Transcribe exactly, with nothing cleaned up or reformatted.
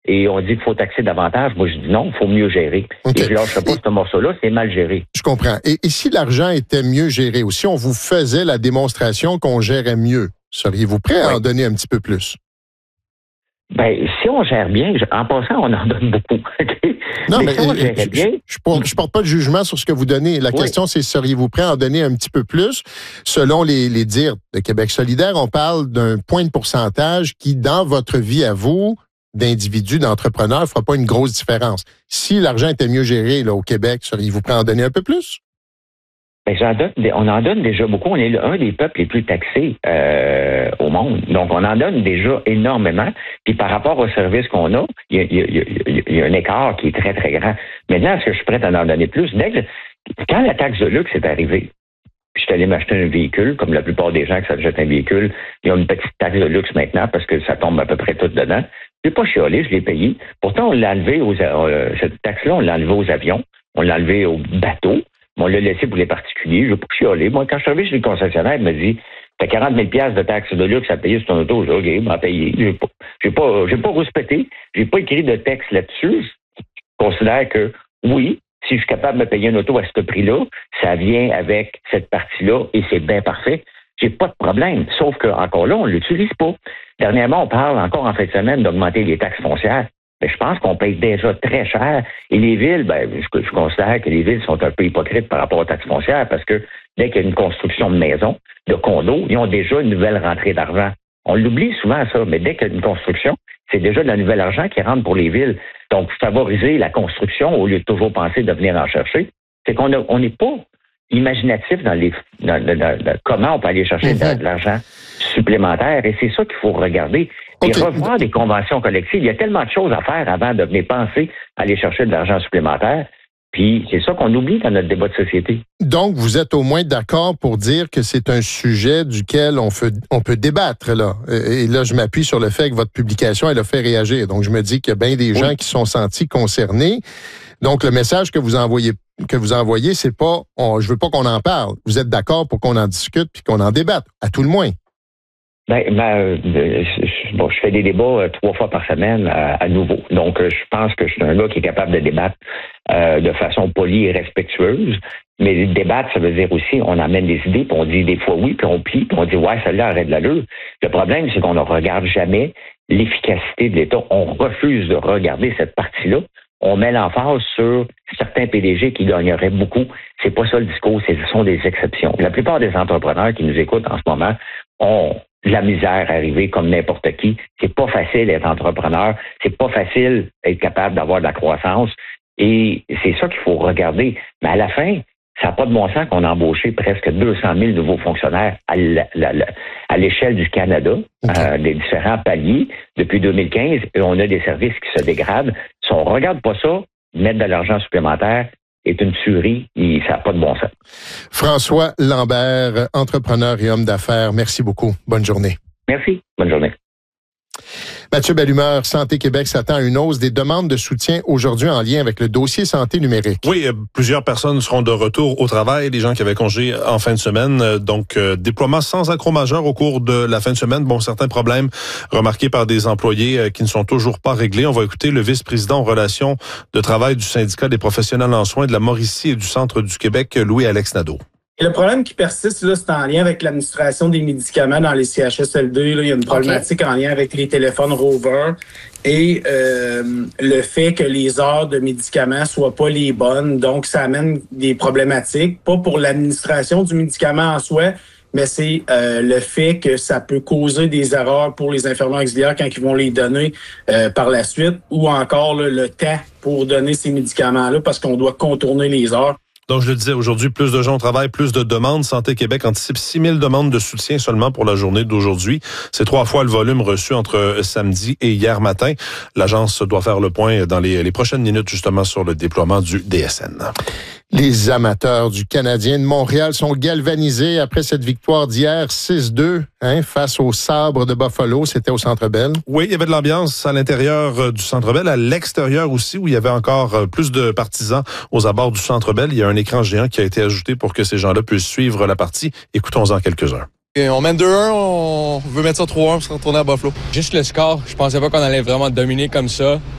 et on dit qu'il faut taxer davantage. Moi, je dis non, il faut mieux gérer. Okay. Et je lâche pas et... ce morceau-là, c'est mal géré. Je comprends. Et, et si l'argent était mieux géré ou si on vous faisait la démonstration qu'on gérait mieux, seriez-vous prêt à oui. en donner un petit peu plus? Ben, si on gère bien, en passant, on en donne beaucoup. Non, mais, mais si on gérait je, bien... Je, je, je porte pas de jugement sur ce que vous donnez. La oui. question, c'est seriez-vous prêt à en donner un petit peu plus? Selon les, les dires de Québec solidaire, on parle d'un point de pourcentage qui, dans votre vie à vous, d'individu, d'entrepreneur, ne fera pas une grosse différence. Si l'argent était mieux géré là, au Québec, seriez-vous prêt à en donner un peu plus? Ben, j'en donne, on en donne déjà beaucoup. On est un des peuples les plus taxés euh, au monde. Donc, on en donne déjà énormément. Puis par rapport aux services qu'on a, il y a, il y a, il y a, il y a un écart qui est très, très grand. Maintenant, est-ce que je suis prêt à en donner plus? Dès que, quand la taxe de luxe est arrivée, puis je suis allé m'acheter un véhicule, comme la plupart des gens qui s'achètent un véhicule, ils ont une petite taxe de luxe maintenant parce que ça tombe à peu près tout dedans. Je l'ai pas chialé, je l'ai payé. Pourtant, on l'a enlevé aux, euh, cette taxe-là, on l'a enlevé aux avions, on l'a enlevé aux bateaux. On l'a laissé pour les particuliers. Je ne veux pas chialer. Moi, quand je suis arrivé chez le concessionnaire, il m'a dit « T'as quarante mille dollars de taxes de luxe à payer sur ton auto. » J'ai dit « OK, m'en payer. » Je n'ai pas, j'ai pas, j'ai pas respecté. Je n'ai pas écrit de texte là-dessus. Je considère que, oui, si je suis capable de me payer une auto à ce prix-là, ça vient avec cette partie-là et c'est bien parfait. J'ai pas de problème. Sauf que, encore là, on ne l'utilise pas. Dernièrement, on parle encore en fin de semaine d'augmenter les taxes foncières. Mais je pense qu'on paye déjà très cher. Et les villes, ben, je, je considère que les villes sont un peu hypocrites par rapport aux taxes foncières parce que dès qu'il y a une construction de maisons, de condos, ils ont déjà une nouvelle rentrée d'argent. On l'oublie souvent, ça, mais dès qu'il y a une construction, c'est déjà de la nouvelle argent qui rentre pour les villes. Donc, favoriser la construction au lieu de toujours penser de venir en chercher, c'est qu'on a, on n'est pas imaginatif dans les dans, dans, dans, dans comment on peut aller chercher mm-hmm. de, de l'argent supplémentaire. Et c'est ça qu'il faut regarder. Et okay. revoir des conventions collectives. Il y a tellement de choses à faire avant de venir penser à aller chercher de l'argent supplémentaire. Puis c'est ça qu'on oublie dans notre débat de société. Donc, vous êtes au moins d'accord pour dire que c'est un sujet duquel on, fait, on peut débattre, là. Et là, je m'appuie sur le fait que votre publication, elle a fait réagir. Donc, je me dis qu'il y a bien des oui. gens qui sont sentis concernés. Donc, le message que vous envoyez, que vous envoyez, c'est pas, on, je veux pas qu'on en parle. Vous êtes d'accord pour qu'on en discute puis qu'on en débatte, à tout le moins. Ben, ben euh, bon, je fais des débats euh, trois fois par semaine à, à nouveau. Donc, euh, je pense que je suis un gars qui est capable de débattre euh, de façon polie et respectueuse. Mais débattre, ça veut dire aussi, on amène des idées, puis on dit des fois oui, puis on plie, puis on dit ouais, celle-là arrête de l'allure. Le problème, c'est qu'on ne regarde jamais l'efficacité de l'État. On refuse de regarder cette partie-là. On met l'emphase sur certains P D G qui gagneraient beaucoup. C'est pas ça le discours, ce sont des exceptions. La plupart des entrepreneurs qui nous écoutent en ce moment ont de la misère à arriver comme n'importe qui. C'est pas facile d'être entrepreneur. C'est pas facile d'être capable d'avoir de la croissance. Et c'est ça qu'il faut regarder. Mais à la fin, ça n'a pas de bon sens qu'on a embauché presque deux cent mille nouveaux fonctionnaires à, la, la, la, à l'échelle du Canada, okay. euh, des différents paliers depuis deux mille quinze, et on a des services qui se dégradent. Si on ne regarde pas ça, mettre de l'argent supplémentaire est une tuerie et ça n'a pas de bon sens. François Lambert, entrepreneur et homme d'affaires, merci beaucoup. Bonne journée. Merci. Bonne journée. Mathieu Bellumeur, Santé Québec s'attend à une hausse des demandes de soutien aujourd'hui en lien avec le dossier santé numérique. Oui, plusieurs personnes seront de retour au travail, des gens qui avaient congé en fin de semaine. Donc, euh, déploiement sans accroc majeur au cours de la fin de semaine. Bon, certains problèmes remarqués par des employés euh, qui ne sont toujours pas réglés. On va écouter le vice-président en relations de travail du syndicat des professionnels en soins de la Mauricie et du Centre du Québec, Louis-Alex Nadeau. Et le problème qui persiste, là, c'est en lien avec l'administration des médicaments dans les C H S L D. Là, il y a une problématique okay. en lien avec les téléphones Rover et euh, le fait que les heures de médicaments soient pas les bonnes. Donc, ça amène des problématiques, pas pour l'administration du médicament en soi, mais c'est euh, le fait que ça peut causer des erreurs pour les infirmières auxiliaires quand ils vont les donner euh, par la suite, ou encore là, le temps pour donner ces médicaments-là parce qu'on doit contourner les heures. Donc, je le disais, aujourd'hui, plus de gens au travail, plus de demandes. Santé Québec anticipe six mille demandes de soutien seulement pour la journée d'aujourd'hui. C'est trois fois le volume reçu entre samedi et hier matin. L'agence doit faire le point dans les, les prochaines minutes, justement, sur le déploiement du D S N. Les amateurs du Canadien de Montréal sont galvanisés après cette victoire d'hier six deux hein, face aux Sabres de Buffalo. C'était au Centre Bell. Oui, il y avait de l'ambiance à l'intérieur du Centre Bell, à l'extérieur aussi, où il y avait encore plus de partisans aux abords du Centre Bell. Il y a un écran géant qui a été ajouté pour que ces gens-là puissent suivre la partie. Écoutons-en quelques-uns. Et on mène deux un, on veut mettre ça trois un pour se retourner à Buffalo. Juste le score, je pensais pas qu'on allait vraiment dominer comme ça.